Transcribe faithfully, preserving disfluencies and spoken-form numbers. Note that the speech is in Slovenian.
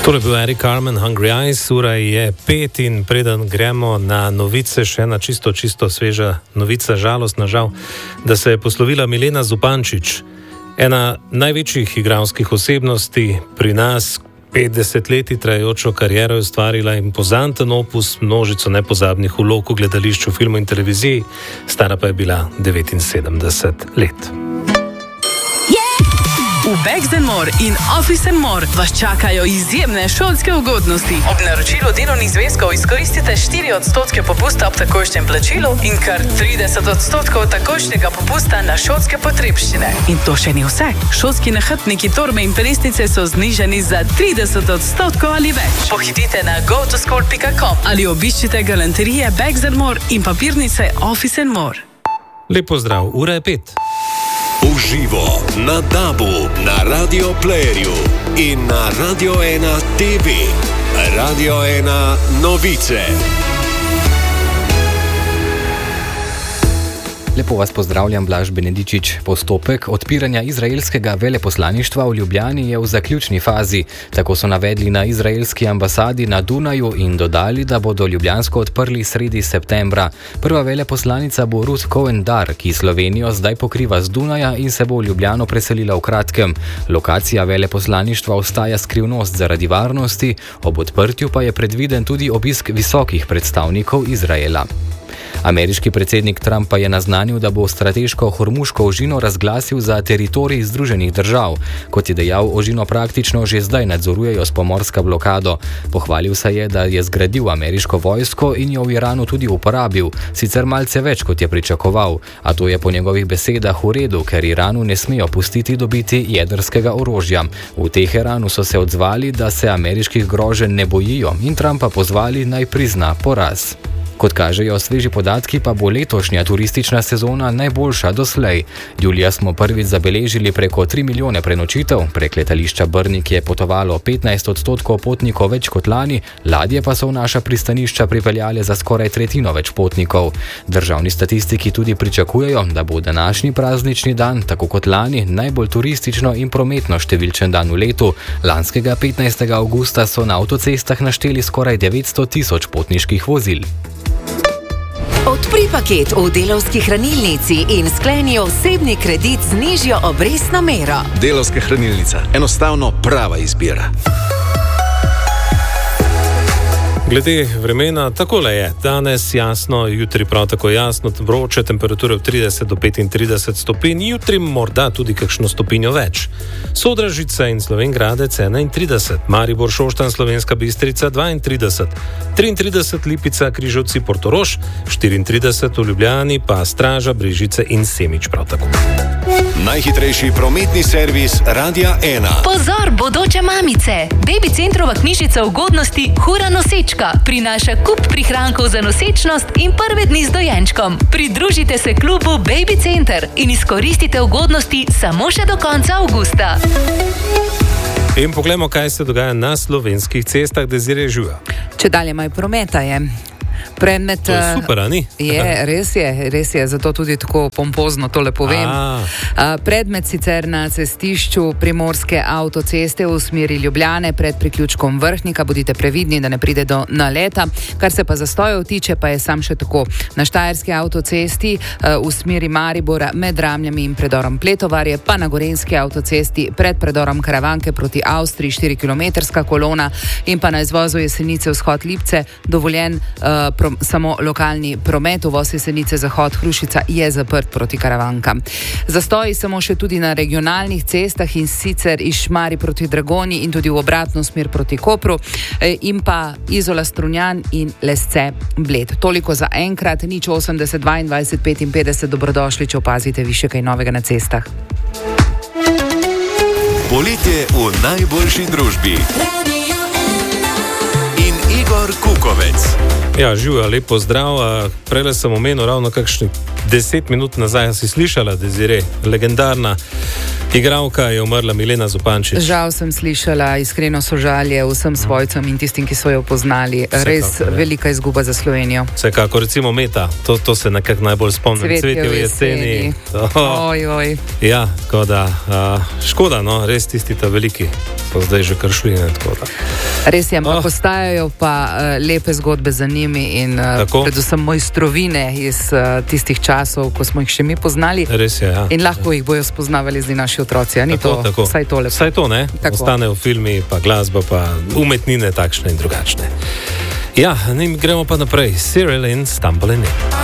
To je bil Eric Carmen, Hungry Eyes, ura je pet in preden gremo na novice, še ena čisto, čisto sveža novica, žalostna žal, da se je poslovila Milena Zupančič, ena največjih igralskih osebnosti pri nas, petdeset let trajajočo kariero je ustvarila impozanten opus, množico nepozabnih vlog v gledališču, filmu in televiziji, stara pa je bila devetinsedemdeset let. V Bags and More in Office and More vas čakajo izjemne šolske ugodnosti. Ob naročilu delovnih zvezkov izkoristite štiri odstotke popusta ob takojšnjem plačilu in kar trideset odstotkov takojšnjega popusta na šolske potrebščine. In to še ni vse. Šolski nahrbtniki, torbe in peresnice so znižani za trideset odstotkov ali več. Pohitite na go to school pika com ali obiščite galanterije Bags and More in papirnice Office and More. Lep pozdrav, ura je pet. Uživo na Dabu, na Radio Playerju in na Radio ena T V. Radio ena novice. Lepo vas pozdravljam, Blaž Benedičič. Postopek odpiranja izraelskega veleposlaništva v Ljubljani je v zaključni fazi. Tako so navedli na izraelski ambasadi na Dunaju in dodali, da bodo ljubljansko odprli sredi septembra. Prva veleposlanica bo Ruth Cohen-Dar, ki Slovenijo zdaj pokriva z Dunaja in se bo v Ljubljano preselila v kratkem. Lokacija veleposlaništva ostaja skrivnost zaradi varnosti, ob odprtju pa je predviden tudi obisk visokih predstavnikov Izraela. Ameriški predsednik Trump pa je naznanil, da bo strateško Hormuško ožino razglasil za teritorij Združenih držav. Kot je dejal, ožino praktično že zdaj nadzorujejo s pomorska blokado. Pohvalil se je, da je zgradil ameriško vojsko in jo v Iranu tudi uporabil, sicer malce več, kot je pričakoval. A to je po njegovih besedah v redu, ker Iranu ne smejo pustiti dobiti jedrskega orožja. V Teheranu so se odzvali, da se ameriških groženj ne bojijo in Trumpa pozvali, naj prizna poraz. Kot kažejo sveži podatki, pa bo letošnja turistična sezona najboljša doslej. Julija smo prvič zabeležili preko tri milijone prenočitev, prek letališča Brnik je potovalo petnajst odstotkov potnikov več kot lani, ladje pa so v naša pristanišča pripeljale za skoraj tretjino več potnikov. Državni statistiki tudi pričakujejo, da bo današnji praznični dan, tako kot lani, najbolj turistično in prometno številčen dan v letu. Lanskega petnajstega avgusta so na avtocestah našteli skoraj devetsto tisoč potniških vozil. Odpri paket v Delavski hranilnici in skleni osebni kredit z nižjo obrestno mero. Delavska hranilnica. Enostavno prava izbira. Glede vremena, takole je. Danes jasno, jutri prav tako jasno, vroče, temperature od trideset do petintrideset stopinj, jutri morda tudi kakšno stopinjo več. Sodražica in Slovenj Gradec enaintrideset, Maribor, Šoštanj, Slovenska Bistrica dvaintrideset, triintrideset Lipica, Križevci, Portorož, štiriintrideset v Ljubljani, pa Straža, Brežice in Semič prav tako. Najhitrejši prometni servis Radia ena. Pozor, bodoče mamice! Baby Centrova knjižica ugodnosti Hura nosečka prinaša kup prihrankov za nosečnost in prve dni z dojenčkom. Pridružite se klubu Baby Center in izkoristite ugodnosti samo še do konca avgusta. In poglejmo, kaj se dogaja na slovenskih cestah, Desiree Žuja. Če dalje maj prometa je. Predmet, to je super, a ni? Je, res je, res je, zato tudi tako pompozno tole povem. A. Predmet sicer na cestišču Primorske avtoceste v smeri Ljubljane pred priključkom Vrhnika, bodite previdni, da ne pride do naleta. Kar se pa zastojev tiče, pa je sam še tako. Na Štajerski avtocesti v smeri Maribora med Ramljami in predorom Pletovarje, pa na Gorenjski avtocesti pred predorom Karavanke proti Avstriji štirikilometrska kolona in pa na izvozu Jesenice vzhod Lipce dovoljen uh, Pro, samo lokalni promet, uvoz Jesenice zahod Hrušica je zaprt proti Karavankam. Zastoji samo še tudi na regionalnih cestah in sicer iz Šmarij proti Dragoni in tudi v obratno smer proti Kopru in pa Izola Strunjan in Lesce Bled. Toliko za enkrat, nič osemdeset dvaindvajset petinpetdeset, dobrodošli, če opazite više kaj novega na cestah. Poletje v najboljši družbi. In Igor Kukovec. Ja, Živja, lep pozdrav. Prele sem omenil ravno kakšnih deset minut nazaj, si slišala, Desiree, legendarna igralka je umrla, Milena Zupančič. Žal sem slišala, iskreno sožalje vsem svojcem in tistim, ki so jo poznali. Vsekakor, res je. velika izguba za Slovenijo. Vsekako, recimo Meta, to, to se nekako najbolj spomnim. Cvetje v jeseni. Oh. Oj, oj. Ja, tako da, uh, škoda, no, res tisti ta veliki, pa zdaj že kar šli, ne, tako da. Res je, ampak Oh. postajajo pa uh, lepe zgodbe za njimi in uh, predvsem mojstrovine iz uh, tistih časov, ko smo jih še mi poznali. Res je, ja. In lahko jih bojo spoznavali zdaj naši otroci. Ni Tako, to, tako. Vsaj tole. Vsaj to, ne? Tako. Ostanejo filmi, pa glasba, pa umetnine takšne in drugačne. Ja, ne, gremo pa naprej. Cyril in Stumbling In.